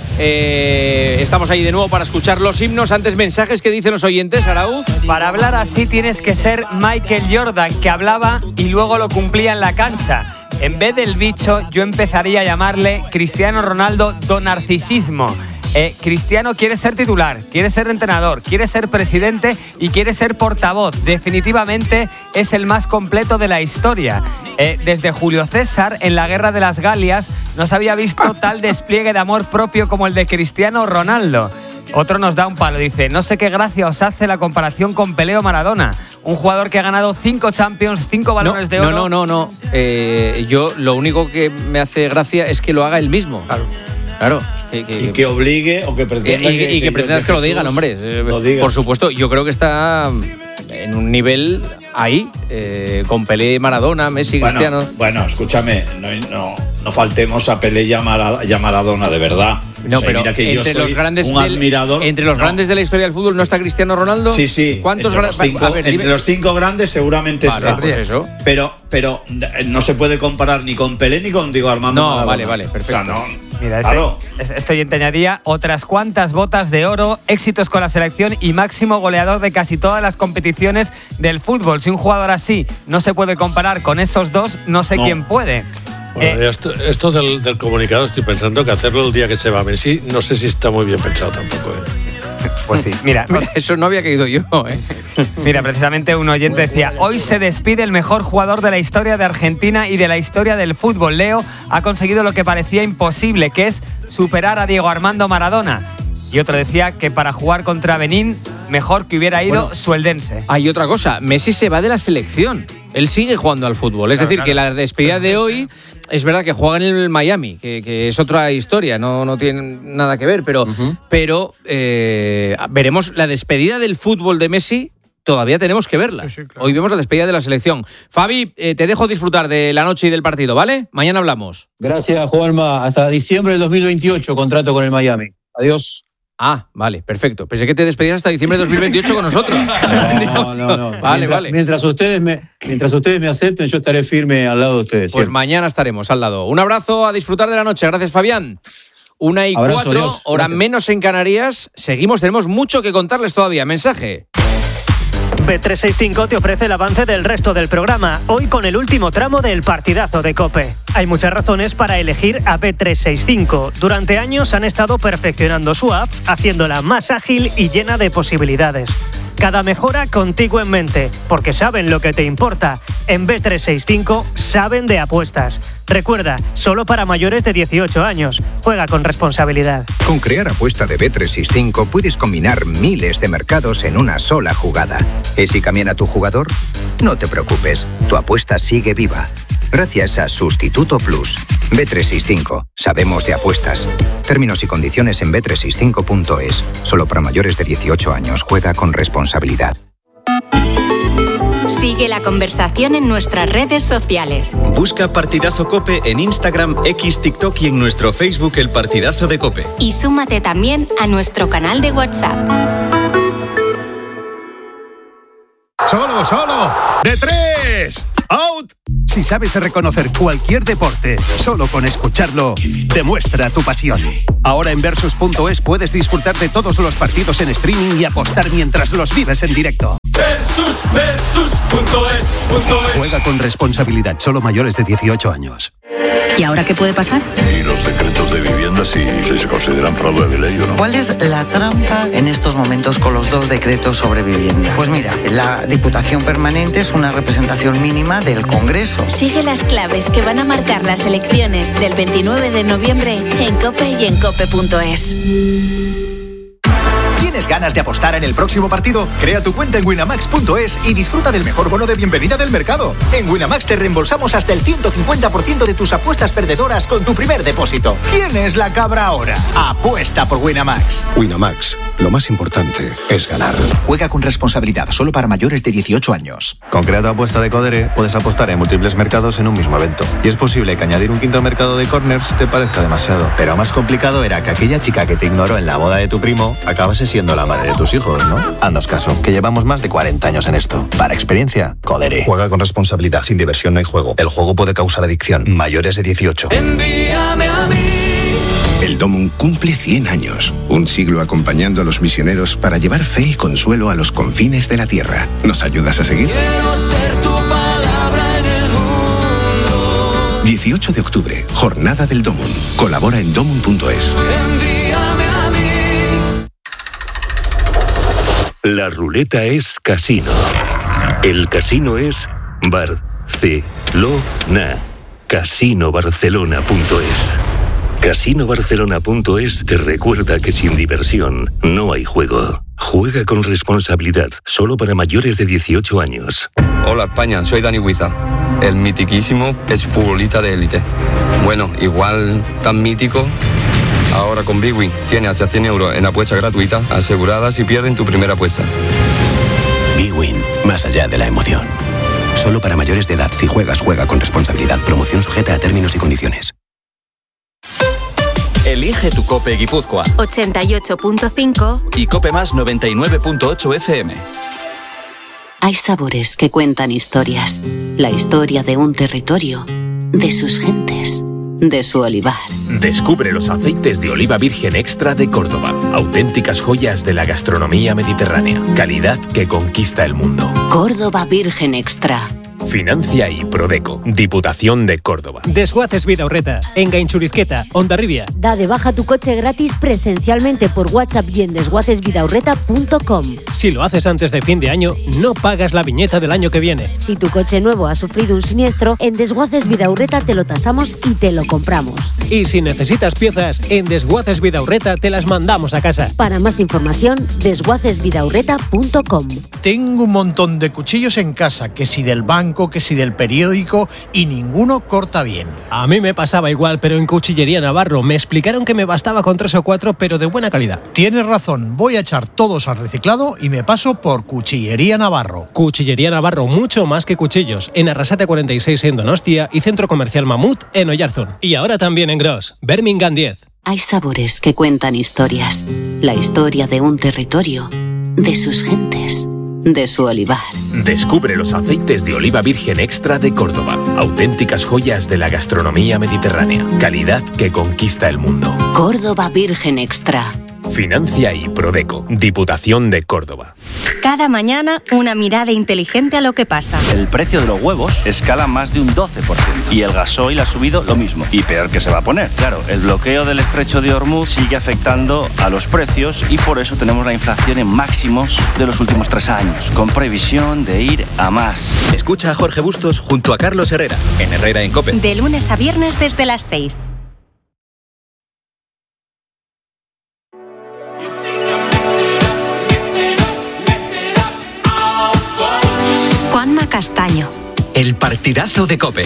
estamos ahí de nuevo para escuchar los himnos. Antes, mensajes que dicen los oyentes, Arauz.
Para hablar así tienes que ser Michael Jordan, que hablaba y luego lo cumplía en la cancha. En vez del bicho, yo empezaría a llamarle Cristiano Ronaldo Don Narcisismo. Cristiano quiere ser titular, quiere ser entrenador, quiere ser presidente y quiere ser portavoz. Definitivamente es el más completo de la historia. Desde Julio César, en la Guerra de las Galias, no se había visto tal despliegue de amor propio como el de Cristiano Ronaldo. Otro nos da un palo, dice: no sé qué gracia os hace la comparación con Pelé o Maradona. Un jugador que ha ganado 5 Champions, 5 balones de oro.
No. Yo lo único que me hace gracia es que lo haga él mismo. Claro.
Y que obligue o que pretenda
que pretendas que lo digan, hombre. Lo diga. Por supuesto, yo creo que está en un nivel ahí, con Pelé, Maradona, Messi, Cristiano.
Bueno, escúchame, no faltemos a Pelé y a Maradona, de verdad.
No, pero mira que entre los grandes
un admirador.
Entre los grandes de la historia del fútbol no está Cristiano Ronaldo.
Sí.
¿Cuántos
entre los 5 grandes seguramente está.
Pues eso.
Pero no se puede comparar ni con Pelé ni con Diego Armando Maradona.
Vale, perfecto.
O sea,
Mira, este oyente añadía otras cuantas botas de oro, éxitos con la selección y máximo goleador de casi todas las competiciones del fútbol. Si un jugador así no se puede comparar con esos dos, no sé quién puede.
Bueno, esto del comunicado estoy pensando que hacerlo el día que se va Messi, no sé si está muy bien pensado tampoco.
Pues sí, mira,
eso no había caído yo.
Mira, precisamente un oyente decía: hoy se despide el mejor jugador de la historia de Argentina y de la historia del fútbol. Leo ha conseguido lo que parecía imposible, que es superar a Diego Armando Maradona. Y otro decía que para jugar contra Benín, mejor que hubiera ido Sueldense.
Hay otra cosa, Messi se va de la selección. Él sigue jugando al fútbol. Es decir, que la despedida de hoy, es verdad que juega en el Miami, que es otra historia, no tiene nada que ver, pero veremos la despedida del fútbol de Messi. Todavía tenemos que verla. Sí, claro. Hoy vemos la despedida de la selección. Fabi, te dejo disfrutar de la noche y del partido, ¿vale? Mañana hablamos.
Gracias, Juanma. Hasta diciembre del 2028 contrato con el Miami. Adiós.
Ah, vale, perfecto. Pensé que te despedías hasta diciembre de 2028 con nosotros.
No.
Vale.
Mientras ustedes me acepten, yo estaré firme al lado de ustedes.
Pues mañana estaremos al lado. Un abrazo, a disfrutar de la noche. Gracias, Fabián. 1:04, hora menos en Canarias. Seguimos, tenemos mucho que contarles todavía. Mensaje.
Bet365 te ofrece el avance del resto del programa, hoy con el último tramo del partidazo de COPE. Hay muchas razones para elegir a Bet365. Durante años han estado perfeccionando su app, haciéndola más ágil y llena de posibilidades. Cada mejora contigo en mente, porque saben lo que te importa. En Bet365 saben de apuestas. Recuerda, solo para mayores de 18 años. Juega con responsabilidad.
Con Crear Apuesta de Bet365 puedes combinar miles de mercados en una sola jugada. ¿Y si cambian a tu jugador? No te preocupes, tu apuesta sigue viva. Gracias a Sustituto Plus. Bet365. Sabemos de apuestas. Términos y condiciones en bet365.es. Solo para mayores de 18 años. Juega con responsabilidad.
Sigue la conversación en nuestras redes sociales.
Busca Partidazo Cope en Instagram, X, TikTok y en nuestro Facebook El Partidazo de Cope.
Y súmate también a nuestro canal de WhatsApp.
¡Solo! ¡De 3! ¡Out! Si sabes reconocer cualquier deporte solo con escucharlo, demuestra tu pasión. Ahora en Versus.es puedes disfrutar de todos los partidos en streaming y apostar mientras los vives en directo. Versus.es. Juega con responsabilidad, solo mayores de 18 años.
¿Y ahora qué puede pasar?
Y los decretos de vivienda si se consideran fraude de ley o no.
¿Cuál es la trampa en estos momentos con los 2 decretos sobre vivienda? Pues mira, la Diputación Permanente es una representación mínima del Congreso.
Sigue las claves que van a marcar las elecciones del 29 de noviembre en COPE y en COPE.es.
¿Tienes ganas de apostar en el próximo partido? Crea tu cuenta en Winamax.es y disfruta del mejor bono de bienvenida del mercado. En Winamax te reembolsamos hasta el 150% de tus apuestas perdedoras con tu primer depósito. ¿Quién es la cabra ahora? Apuesta por Winamax.
Winamax, lo más importante es ganar.
Juega con responsabilidad, solo para mayores de 18 años.
Con Crea tu apuesta de Codere puedes apostar en múltiples mercados en un mismo evento. Y es posible que añadir un quinto mercado de corners te parezca demasiado. Pero más complicado era que aquella chica que te ignoró en la boda de tu primo acabase siendo la madre de tus hijos, ¿no? Haznos caso, que llevamos más de 40 años en esto. Para experiencia, Codere.
Juega con responsabilidad, sin diversión no hay juego. El juego puede causar adicción. Mayores de 18.
Envíame a mí. El Domum cumple 100 años, un siglo acompañando a los misioneros para llevar fe y consuelo a los confines de la tierra. ¿Nos ayudas a seguir?
Quiero ser tu palabra en el mundo.
18 de octubre, Jornada del Domum. Colabora en domum.es.
Envíame a mí.
La ruleta es casino. El casino es Barcelona. Casinobarcelona.es. Casinobarcelona.es te recuerda que sin diversión no hay juego. Juega con responsabilidad, solo para mayores de 18 años.
Hola España, soy Dani Huiza. El mitiquísimo es futbolista de élite. Bueno, igual tan mítico. Ahora con Bwin tiene hasta 100 euros en apuesta gratuita asegurada si pierden tu primera apuesta.
Bwin, más allá de la emoción. Solo para mayores de edad. Si juegas, juega con responsabilidad. Promoción sujeta a términos y condiciones.
Elige tu Cope Guipúzcoa
88.5
y Cope Más 99.8 FM.
Hay sabores que cuentan historias. La historia de un territorio, de sus gentes, de su olivar.
Descubre los aceites de oliva virgen extra de Córdoba. Auténticas joyas de la gastronomía mediterránea. Calidad que conquista el mundo.
Córdoba Virgen Extra.
Financia y Prodeco. Diputación de Córdoba.
Desguaces Bidaurreta, en Gainchurizqueta, Hondarribia.
Da de baja tu coche gratis presencialmente por WhatsApp y en desguacesbidaurreta.com.
Si lo haces antes de fin de año, no pagas la viñeta del año que viene.
Si tu coche nuevo ha sufrido un siniestro, en Desguaces Bidaurreta te lo tasamos y te lo compramos.
Y si necesitas piezas, en Desguaces Bidaurreta te las mandamos a casa.
Para más información, desguacesbidaurreta.com.
Tengo un montón de cuchillos en casa, que si del banco, que si del periódico, y ninguno corta bien.
A mí me pasaba igual, pero en Cuchillería Navarro me explicaron que me bastaba con 3 o 4, pero de buena calidad.
Tienes razón, voy a echar todos al reciclado y me paso por Cuchillería Navarro.
Cuchillería Navarro, mucho más que cuchillos, en Arrasate 46 en Donostia y Centro Comercial Mamut en Oyarzún. Y ahora también en Gros, Birmingham 10.
Hay sabores que cuentan historias. La historia de un territorio, de sus gentes, de su olivar.
Descubre los aceites de oliva virgen extra de Córdoba. Auténticas joyas de la gastronomía mediterránea. Calidad que conquista el mundo.
Córdoba Virgen Extra.
Financia y Prodeco, Diputación de Córdoba.
Cada mañana, una mirada inteligente a lo que pasa.
El precio de los huevos escala más de un 12%. Y el gasoil ha subido lo mismo. Y peor que se va a poner. Claro, el bloqueo del estrecho de Hormuz sigue afectando a los precios y por eso tenemos la inflación en máximos de los últimos 3 años, con previsión de ir a más.
Escucha a Jorge Bustos junto a Carlos Herrera, en Herrera en COPE.
De lunes a viernes desde las 6. Juanma Castaño.
El partidazo de COPE.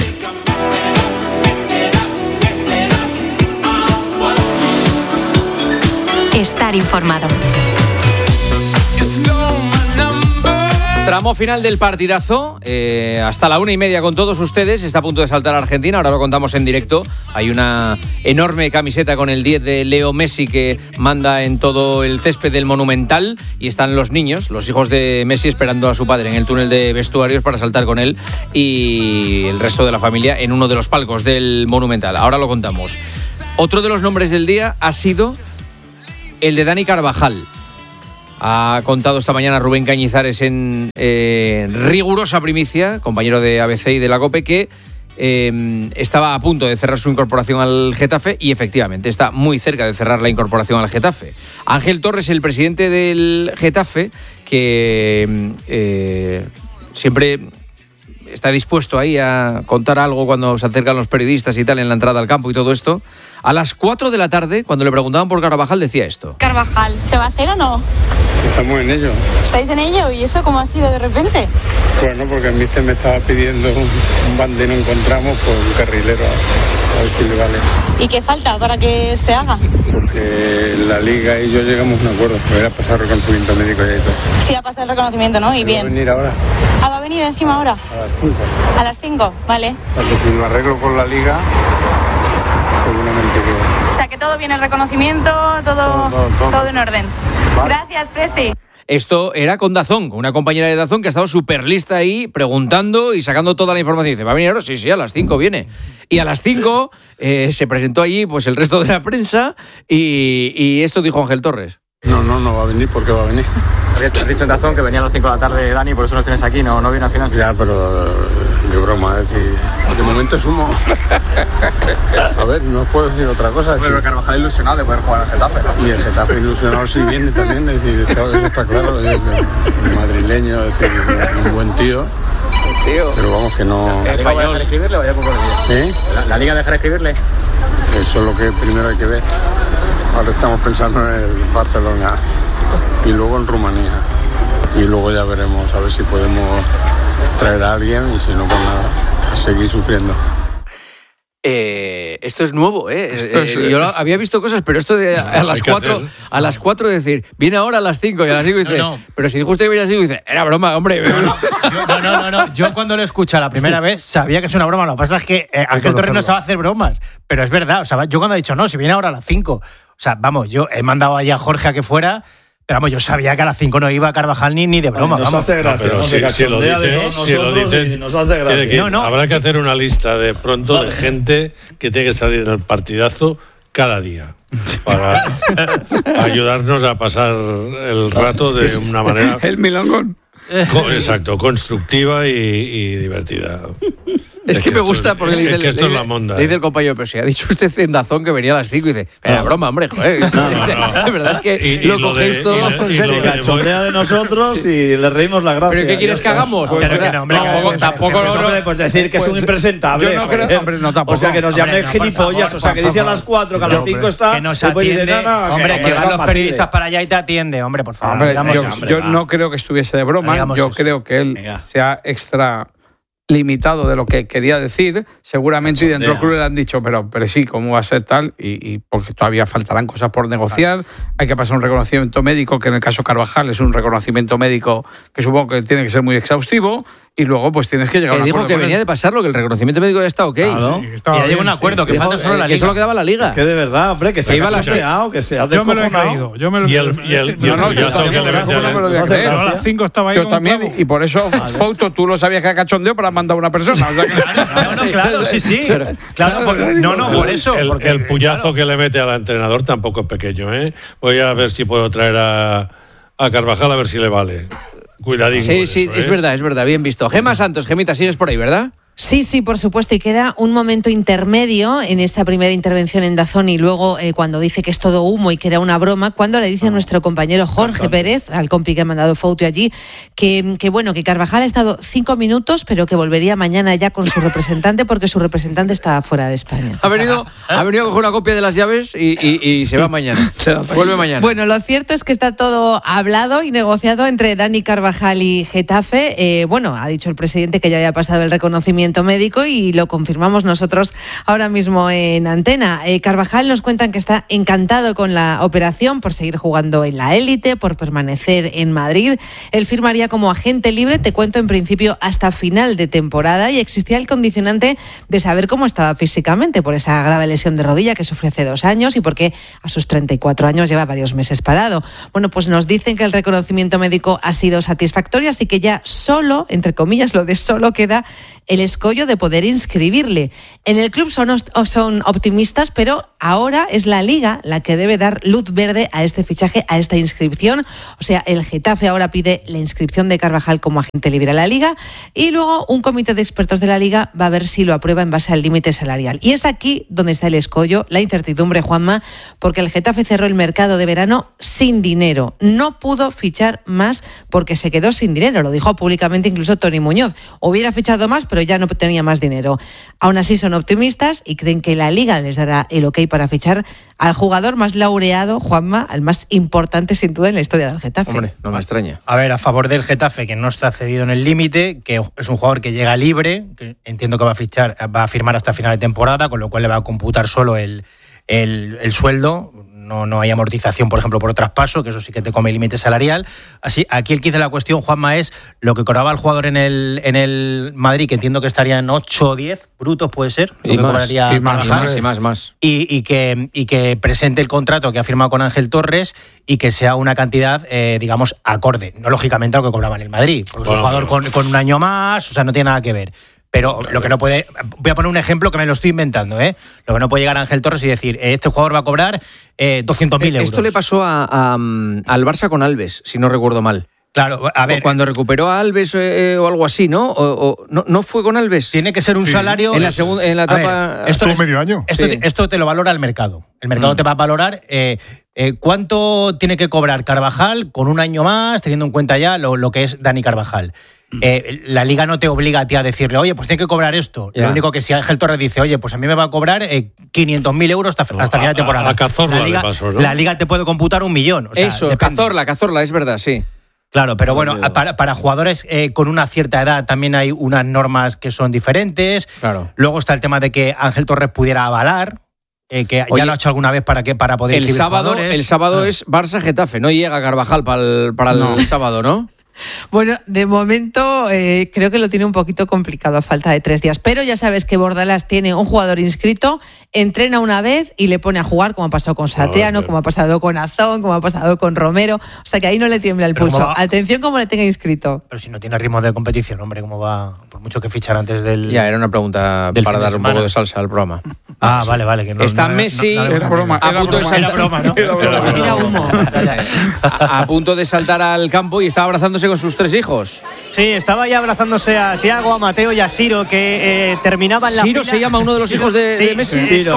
Estar informado.
Tramo final del partidazo, hasta la 1:30 con todos ustedes. Está a punto de saltar a Argentina, ahora lo contamos en directo. Hay una enorme camiseta con el 10 de Leo Messi que manda en todo el césped del Monumental, y están los niños, los hijos de Messi, esperando a su padre en el túnel de vestuarios para saltar con él, y el resto de la familia en uno de los palcos del Monumental. Ahora lo contamos. Otro de los nombres del día ha sido el de Dani Carvajal. Ha contado esta mañana Rubén Cañizares en rigurosa primicia, compañero de ABC y de la COPE, que estaba a punto de cerrar su incorporación al Getafe, y efectivamente está muy cerca de cerrar la incorporación al Getafe. Ángel Torres, el presidente del Getafe, que siempre está dispuesto ahí a contar algo cuando se acercan los periodistas y tal en la entrada al campo y todo esto, a las 4 de la tarde, cuando le preguntaban por Carvajal, decía esto.
Carvajal, ¿se va a hacer o no?
Estamos en ello.
¿Estáis en ello? ¿Y eso cómo ha sido de repente?
Bueno, porque el míster me estaba pidiendo un bande, no encontramos, pues un carrilero, a ver si le vale.
¿Y qué falta para que se haga?
Porque la Liga y yo llegamos a un acuerdo, pero era pasar reconocimiento médico ya y todo.
Sí, ha pasado el reconocimiento, ¿no? Y bien.
¿Va a venir ahora?
Ah, ¿va a venir encima ahora?
A las 5.
A las 5, vale.
Porque si lo arreglo con la Liga, seguramente que...
O sea, que todo viene el reconocimiento, todo en orden. Vale. Gracias, Presi.
Esto era con Dazón, con una compañera de Dazón que ha estado súper lista ahí, preguntando y sacando toda la información. Dice, ¿va a venir ahora? Sí, a las 5 viene. Y a las 5 se presentó allí pues el resto de la prensa y esto dijo Ángel Torres.
No va a venir, ¿por qué va a venir?
Has dicho en Dazón que venía a las 5 de la tarde, Dani, por eso nos tienes aquí, no viene al final.
Ya, pero de broma, es decir, de momento es humo. A ver, no puedo decir otra cosa.
Pero Carvajal ilusionado de poder jugar al Getafe.
Y el Getafe ilusionado sí viene también, es decir, eso está claro. El madrileño, es decir, un buen tío. Pero vamos que no...
¿La Liga va a dejar escribirle o ya poco de día? ¿La Liga dejará escribirle?
Eso es lo que primero hay que ver. Ahora estamos pensando en el Barcelona y luego en Rumanía. Y luego ya veremos a ver si podemos traer a alguien, y si no, pues nada, a seguir sufriendo.
Esto es nuevo, yo había visto cosas, pero esto de a las 4 decir, viene ahora a las 5 y a las 5 dice, pero si dijo usted que venía a las 5, dice, era broma, hombre.
No. Yo cuando lo escuché la primera vez sabía que es una broma. Lo que pasa es que Ángel Torres no sabe hacer bromas, pero es verdad. O sea, yo cuando he dicho, no, si viene ahora a las 5, o sea, vamos, yo he mandado allá a Jorge a que fuera. Pero vamos, yo sabía que a las 5 no iba a Carvajal ni de broma.
Nos hace gracia,
pero si lo dicen,
nos hace gracia.
Habrá que hacer una lista de pronto de gente que tiene que salir en el partidazo cada día para ayudarnos a pasar el rato de una manera...
El milongón.
Exacto, constructiva y divertida.
Es que me gusta porque le dice,
esto es la monda.
Le dice el compañero, pero si ha dicho usted en Dazón que venía a las 5 y dice, era broma, hombre, joder. La verdad es que lo cogéis todo con serio.
Cachondea de nosotros y le reímos la gracia.
¿Pero qué quieres que hagamos?
Tampoco pues decir que es un impresentable. O sea, que nos llamen gilipollas. O sea, que dice a las 4 que a las 5 está.
Que nos atiende. Hombre, que van los periodistas para allá y te atiende. Hombre, por favor.
Yo no creo que estuviese de broma. Yo creo que él se ha extra limitado de lo que quería decir, seguramente, y dentro del club le han dicho, pero sí, ¿cómo va a ser tal? Y porque todavía faltarán cosas por negociar, hay que pasar un reconocimiento médico, que en el caso Carvajal es un reconocimiento médico que supongo que tiene que ser muy exhaustivo, y luego pues tienes que llegar a un acuerdo.
Dijo que venía de pasarlo, que el reconocimiento médico ya está ok.
Claro. Sí, y ya llegó un acuerdo, que falta solo la Liga.
Que solo quedaba la Liga.
Es que de verdad, hombre, que se ha cachoteado, que se ha descojonado.
Yo me lo he creído. Yo me lo he creído.
No, yo también
no me lo voy a creer.
A las 5 estaba ahí.
Yo también, y por eso, Fausto, tú lo sabías que era cachondeo, pero has mandado a una persona. O sea que,
claro, sí. Claro, por eso. Porque
el puyazo que le mete al entrenador tampoco es pequeño, ¿eh? Voy a ver si puedo traer a Carvajal a ver si le vale. Cuidadín.
Sí, es verdad, bien visto. Gema Santos, Gemita, sigues por ahí, ¿verdad?
Sí, por supuesto, y queda un momento intermedio en esta primera intervención en DAZN y luego cuando dice que es todo humo y que era una broma, cuando le dice a nuestro compañero Jorge Pérez, al compi que ha mandado foto allí, que Carvajal ha estado 5 minutos, pero que volvería mañana ya con su representante porque su representante está fuera de España.
Ha venido a coger una copia de las llaves y se va mañana. Vuelve mañana.
Bueno, lo cierto es que está todo hablado y negociado entre Dani Carvajal y Getafe. Ha dicho el presidente que ya haya pasado el reconocimiento médico y lo confirmamos nosotros ahora mismo en antena. Carvajal nos cuentan que está encantado con la operación por seguir jugando en la élite, por permanecer en Madrid. Él firmaría como agente libre, te cuento, en principio hasta final de temporada, y existía el condicionante de saber cómo estaba físicamente por esa grave lesión de rodilla que sufrió hace 2 años y porque a sus 34 años lleva varios meses parado. Bueno, pues nos dicen que el reconocimiento médico ha sido satisfactorio, así que ya solo, entre comillas, lo de solo queda el escollo de poder inscribirle. En el club son optimistas, pero ahora es la Liga la que debe dar luz verde a este fichaje, a esta inscripción. O sea, el Getafe ahora pide la inscripción de Carvajal como agente libre a la Liga y luego un comité de expertos de la Liga va a ver si lo aprueba en base al límite salarial. Y es aquí donde está el escollo, la incertidumbre, Juanma, porque el Getafe cerró el mercado de verano sin dinero. No pudo fichar más porque se quedó sin dinero. Lo dijo públicamente incluso Toni Muñoz. Hubiera fichado más, pero ya no tenía más dinero. Aún así son optimistas y creen que la Liga les dará el ok para fichar al jugador más laureado, Juanma, al más importante sin duda en la historia del Getafe.
Hombre, no me extraña.
A ver, a favor del Getafe, que no está cedido en el límite, que es un jugador que llega libre, que entiendo que va a firmar hasta final de temporada, con lo cual le va a computar solo el sueldo. No hay amortización, por ejemplo, por traspaso, que eso sí que te come el límite salarial. Así, aquí el quid de la cuestión, Juanma, es lo que cobraba el jugador en el Madrid, que entiendo que estaría en 8 o 10 brutos, puede ser.
Y más,
y que presente el contrato que ha firmado con Ángel Torres y que sea una cantidad, digamos, acorde. No lógicamente a lo que cobraba en el Madrid, porque es un jugador con un año más, o sea, no tiene nada que ver. Pero lo que no puede... Voy a poner un ejemplo que me lo estoy inventando, ¿eh? Lo que no puede llegar a Ángel Torres y decir, este jugador va a cobrar 200.000 euros.
Esto le pasó al Barça con Alves, si no recuerdo mal.
Claro, a ver...
Cuando recuperó a Alves o algo así, ¿no? ¿No fue con Alves?
Tiene que ser un salario...
En la etapa...
Esto
medio año.
Esto te lo valora el mercado. El mercado te va a valorar cuánto tiene que cobrar Carvajal con un año más, teniendo en cuenta ya lo que es Dani Carvajal. La Liga no te obliga a ti a decirle, oye, pues tiene que cobrar esto. Lo único que si Ángel Torres dice, oye, pues a mí me va a cobrar 500.000 euros hasta final de temporada.
A Cazorla
la Liga,
le pasó, ¿no?
La Liga te puede computar 1 millón. O sea,
eso,
depende.
Cazorla, es verdad, sí.
Claro, pero bueno, para jugadores con una cierta edad también hay unas normas que son diferentes.
Claro.
Luego está el tema de que Ángel Torres pudiera avalar. Que ya lo ha hecho alguna vez para poder
el sábado es Barça-Getafe, no llega Carvajal para el sábado, ¿no?
Bueno, de momento creo que lo tiene un poquito complicado a falta de 3 días, pero ya sabes que Bordalás tiene un jugador inscrito, entrena una vez y le pone a jugar, como ha pasado con Satriano, como ha pasado con Azón, como ha pasado con Romero, o sea que ahí no le tiembla el pulso. Atención como le tenga inscrito.
Pero si no tiene ritmo de competición, hombre, ¿cómo va? Por mucho que fichar antes del...
Ya, era una pregunta para dar un poco de salsa al programa.
Ah, vale. Que no,
está Messi
era
broma, a punto de saltar.
Era broma, ¿no?
Era humo.
A punto de saltar al campo y estaba abrazándose con sus 3 hijos.
Sí, estaba ya abrazándose a Thiago, a Mateo y a Ciro, que terminaban la
Ciro
fila.
se llama uno de los hijos de Messi.
Ciro.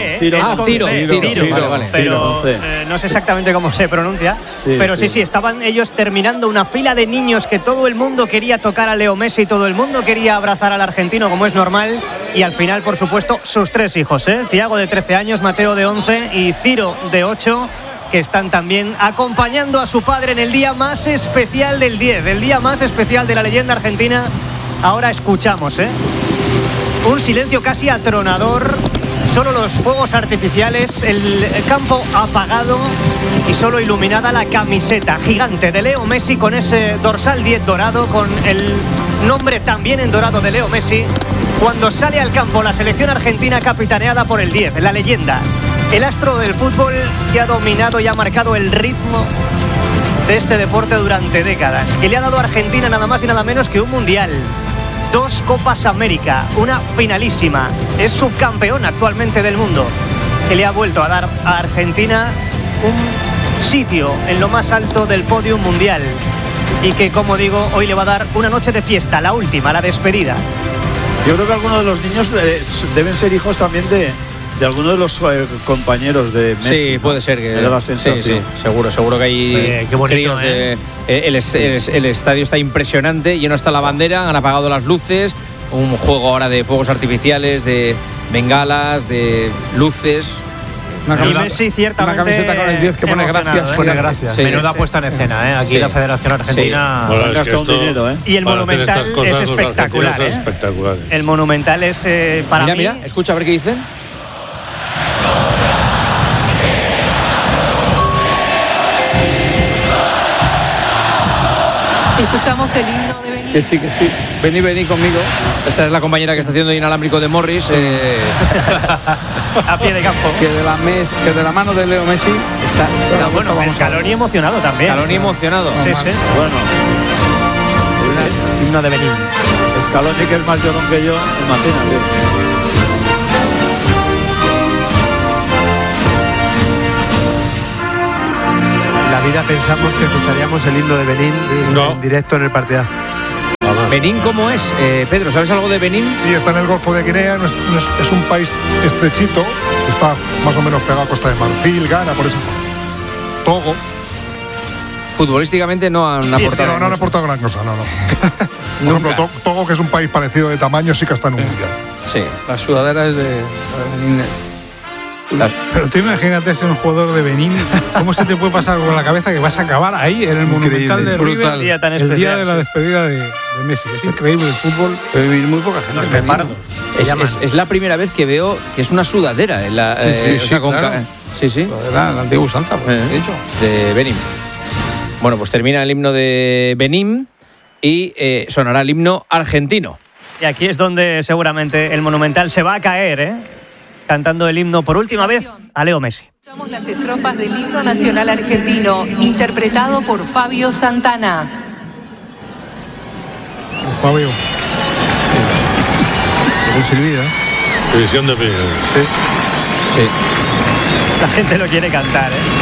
Vale.
Pero no sé exactamente cómo se pronuncia. Pero sí, estaban ellos terminando una fila de niños que todo el mundo quería tocar a Leo Messi, todo el mundo quería abrazar al argentino como es normal. Y al final, por supuesto, sus 3 hijos, Thiago de 13 años, Mateo de 11 y Ciro de 8. Que están también acompañando a su padre en el día más especial del 10, el día más especial de la leyenda argentina. Ahora escuchamos, un silencio casi atronador, solo los fuegos artificiales, el campo apagado y solo iluminada la camiseta gigante de Leo Messi con ese dorsal 10 dorado, con el nombre también en dorado de Leo Messi, cuando sale al campo la selección argentina capitaneada por el 10, la leyenda, el astro del fútbol que ha dominado y ha marcado el ritmo de este deporte durante décadas, que le ha dado a Argentina nada más y nada menos que un mundial, 2 Copas América, una finalísima, es subcampeón actualmente del mundo, que le ha vuelto a dar a Argentina un sitio en lo más alto del podio mundial y que, como digo, hoy le va a dar una noche de fiesta, la última, la despedida.
Yo creo que algunos de los niños deben ser hijos también de algunos de los compañeros de Messi.
Sí, puede ser que
me da la sensación.
Sí, seguro que hay
qué bonito,
críos el estadio está impresionante, lleno está la bandera, han apagado las luces, un juego ahora de fuegos artificiales, de bengalas, de luces.
Messi ciertamente
una camiseta con el 10 que pone gracias.
Pone gracias.
Sí,
Menuda puesta en escena, Aquí la Federación Argentina
Bueno, es
gastó
que
un dinero,
Y el
para hacer
Monumental
estas cosas,
es
los
espectacular,
argentinos son espectaculares.
El Monumental es para mí.
Mira, escucha a ver qué dicen.
Escuchamos el himno de Benín.
Que sí. Vení conmigo.
Esta es la compañera que está haciendo inalámbrico de Morris.
A pie de campo.
Que de la mano de Leo Messi
está bueno. Scaloni emocionado también.
Scaloni emocionado.
Sí.
Bueno.
Himno de Benín.
Scaloni, que es más llorón que yo, imagínate.
La vida pensamos que escucharíamos el himno de Benín en directo en el partidazo.
¿Benín cómo es? Pedro, ¿sabes algo de Benín?
Sí, está en el Golfo de Guinea, es un país estrechito, está más o menos pegado a Costa de Marfil, Ghana, por eso. Togo.
Futbolísticamente no han aportado.
No han aportado gran cosa, no. Por ejemplo, Togo, que es un país parecido de tamaño, sí que está en un mundial.
Sí.
La sudadera es de Benín.
Pero tú imagínate ser un jugador de Benín, ¿cómo se te puede pasar por la cabeza que vas a acabar ahí en el Monumental de River el día de la despedida de Messi? Es increíble el fútbol.
Muy poca gente.
Los mepardos.
Es la primera vez que veo que es una sudadera en la
Sí. Era la antigua usanza, de hecho.
De Benín. Bueno, pues termina el himno de Benín y sonará el himno argentino.
Y aquí es donde seguramente el Monumental se va a caer, cantando el himno por última vez a Leo Messi.
Escuchamos las estrofas del himno nacional argentino, interpretado por Fabio Santana.
Fabio.
Un silbido,
División de opinión.
Sí. La gente lo quiere cantar,